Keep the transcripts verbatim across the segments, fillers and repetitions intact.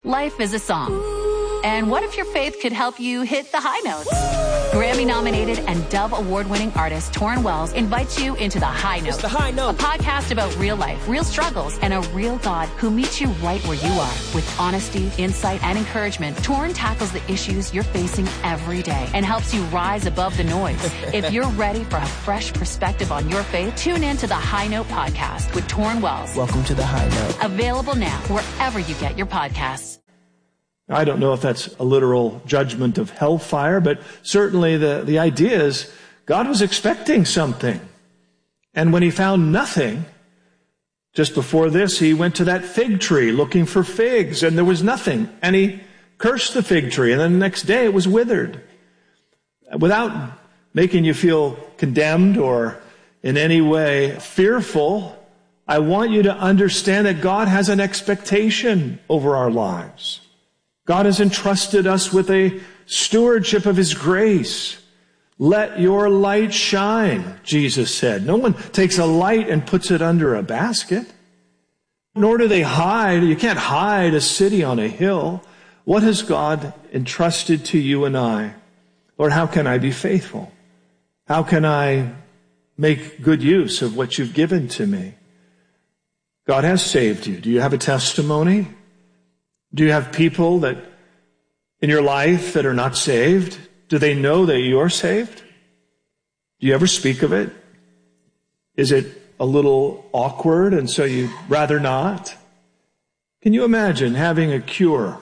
Life is a song. And what if your faith could help you hit the high notes? Grammy-nominated and Dove Award-winning artist Torrin Wells invites you into The High Note. It's The High Note. A podcast about real life, real struggles, and a real God who meets you right where you are. With honesty, insight, and encouragement, Torrin tackles the issues you're facing every day and helps you rise above the noise. If you're ready for a fresh perspective on your faith, tune in to The High Note podcast with Torrin Wells. Welcome to The High Note. Available now wherever you get your podcasts. I don't know if that's a literal judgment of hellfire, but certainly the, the idea is God was expecting something. And when he found nothing, just before this, he went to that fig tree looking for figs, and there was nothing. And he cursed the fig tree, and then the next day it was withered. Without making you feel condemned or in any way fearful, I want you to understand that God has an expectation over our lives. God has entrusted us with a stewardship of his grace. Let your light shine, Jesus said. No one takes a light and puts it under a basket. Nor do they hide. You can't hide a city on a hill. What has God entrusted to you and I? Lord, how can I be faithful? How can I make good use of what you've given to me? God has saved you. Do you have a testimony? Do you have people that in your life that are not saved? Do they know that you're saved? Do you ever speak of it? Is it a little awkward and so you'd rather not? Can you imagine having a cure,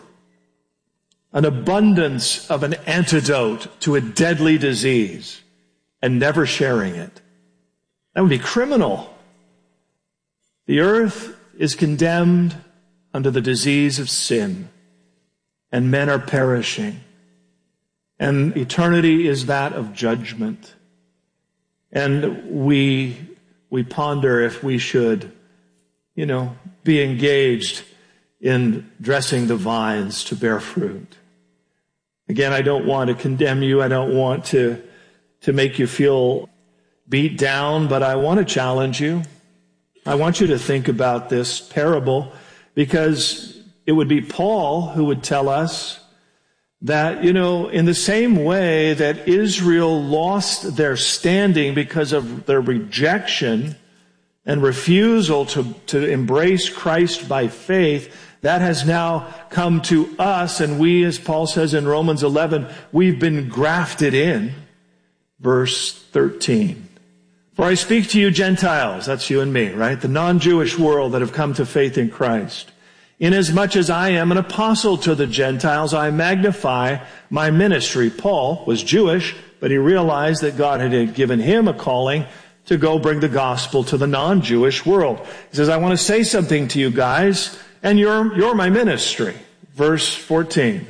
an abundance of an antidote to a deadly disease and never sharing it? That would be criminal. The earth is condemned under the disease of sin, and men are perishing. And eternity is that of judgment. And we we ponder if we should, you know, be engaged in dressing the vines to bear fruit. Again, I don't want to condemn you. I don't want to, to make you feel beat down, but I want to challenge you. I want you to think about this parable, because it would be Paul who would tell us that, you know, in the same way that Israel lost their standing because of their rejection and refusal to, to embrace Christ by faith, that has now come to us, and we, as Paul says in Romans eleven, we've been grafted in. Verse thirteen. For I speak to you Gentiles, that's you and me, right? The non-Jewish world that have come to faith in Christ. Inasmuch as I am an apostle to the Gentiles, I magnify my ministry. Paul was Jewish, but he realized that God had given him a calling to go bring the gospel to the non-Jewish world. He says, I want to say something to you guys, and you're, you're my ministry. Verse fourteen.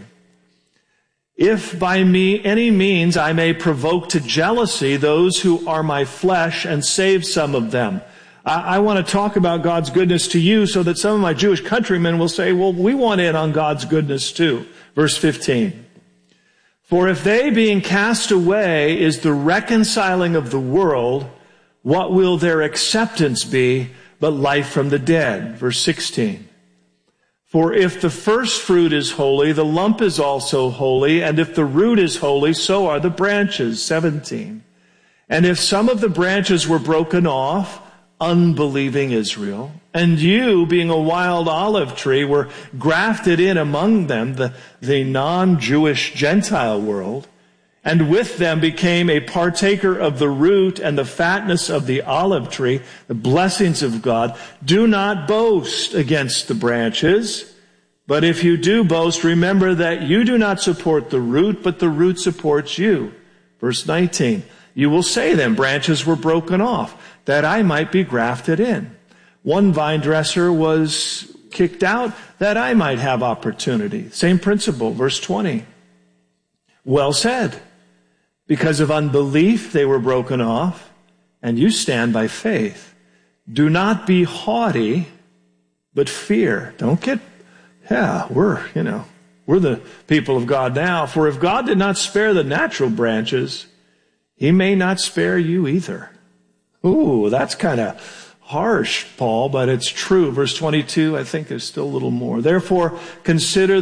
If by me any means I may provoke to jealousy those who are my flesh and save some of them. I, I want to talk about God's goodness to you so that some of my Jewish countrymen will say, well, we want in on God's goodness too. Verse fifteen. For if they being cast away is the reconciling of the world, what will their acceptance be but life from the dead? Verse sixteen. For if the first fruit is holy, the lump is also holy, and if the root is holy, so are the branches. seventeen. And if some of the branches were broken off, unbelieving Israel, and you, being a wild olive tree, were grafted in among them, the, the non-Jewish Gentile world, and with them became a partaker of the root and the fatness of the olive tree, the blessings of God. Do not boast against the branches, but if you do boast, remember that you do not support the root, but the root supports you. Verse nineteen, you will say then, branches were broken off, that I might be grafted in. One vine dresser was kicked out, that I might have opportunity. Same principle, verse twenty. Well said. Because of unbelief, they were broken off, and you stand by faith. Do not be haughty, but fear. Don't get, yeah, we're, you know, we're the people of God now. For if God did not spare the natural branches, he may not spare you either. Ooh, that's kind of harsh, Paul, but it's true. Verse twenty-two, I think there's still a little more. Therefore, consider